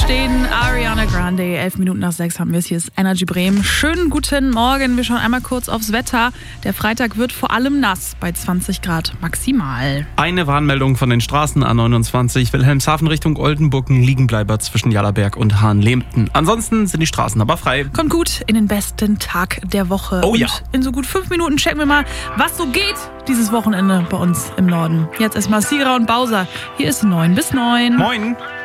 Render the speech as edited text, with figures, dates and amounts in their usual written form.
stehen. Ariana Grande, 6:11 haben wir es. Hier ist Energy Bremen. Schönen guten Morgen. Wir schauen einmal kurz aufs Wetter. Der Freitag wird vor allem nass bei 20 Grad maximal. Eine Warnmeldung von den Straßen A29 Wilhelmshaven Richtung Oldenburg, Liegenbleiber zwischen Jallerberg und Hahnlehmten. Ansonsten sind die Straßen aber frei. Kommt gut in den besten Tag der Woche. Oh ja. Und in so gut 5 Minuten checken wir mal, was so geht dieses Wochenende bei uns im Norden. Jetzt erstmal Sira und Bowser. Hier ist 9 bis 9. Moin.